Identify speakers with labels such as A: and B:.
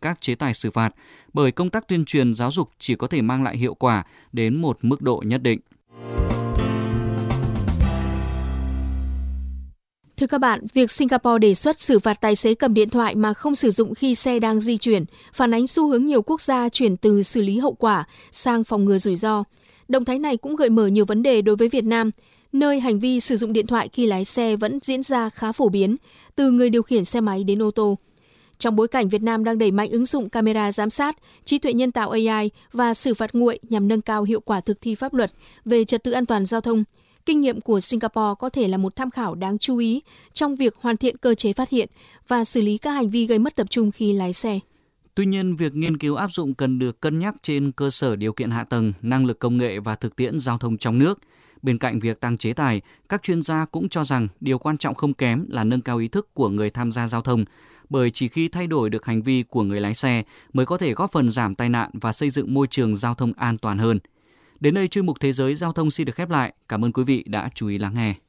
A: các chế tài xử phạt, bởi công tác tuyên truyền giáo dục chỉ có thể mang lại hiệu quả đến một mức độ nhất định.
B: Thưa các bạn, việc Singapore đề xuất xử phạt tài xế cầm điện thoại mà không sử dụng khi xe đang di chuyển phản ánh xu hướng nhiều quốc gia chuyển từ xử lý hậu quả sang phòng ngừa rủi ro. Động thái này cũng gợi mở nhiều vấn đề đối với Việt Nam, nơi hành vi sử dụng điện thoại khi lái xe vẫn diễn ra khá phổ biến, từ người điều khiển xe máy đến ô tô. Trong bối cảnh Việt Nam đang đẩy mạnh ứng dụng camera giám sát, trí tuệ nhân tạo AI và xử phạt nguội nhằm nâng cao hiệu quả thực thi pháp luật về trật tự an toàn giao thông, kinh nghiệm của Singapore có thể là một tham khảo đáng chú ý trong việc hoàn thiện cơ chế phát hiện và xử lý các hành vi gây mất tập trung khi lái xe.
A: Tuy nhiên, việc nghiên cứu áp dụng cần được cân nhắc trên cơ sở điều kiện hạ tầng, năng lực công nghệ và thực tiễn giao thông trong nước. Bên cạnh việc tăng chế tài, các chuyên gia cũng cho rằng điều quan trọng không kém là nâng cao ý thức của người tham gia giao thông, bởi chỉ khi thay đổi được hành vi của người lái xe mới có thể góp phần giảm tai nạn và xây dựng môi trường giao thông an toàn hơn. Đến đây chuyên mục Thế giới Giao thông xin được khép lại. Cảm ơn quý vị đã chú ý lắng nghe.